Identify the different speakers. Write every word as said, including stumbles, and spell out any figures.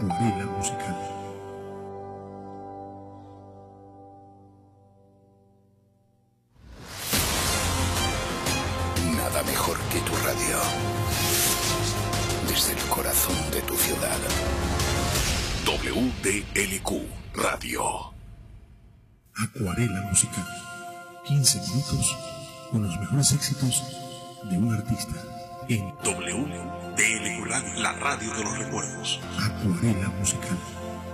Speaker 1: Acuarela musical.
Speaker 2: Nada mejor que tu radio. Desde el corazón de tu ciudad. W D L Q Radio.
Speaker 1: Acuarela musical. quince minutos con los mejores éxitos de un artista. En
Speaker 3: W D L Q Radio, la radio de los recuerdos.
Speaker 1: Acuarela musical.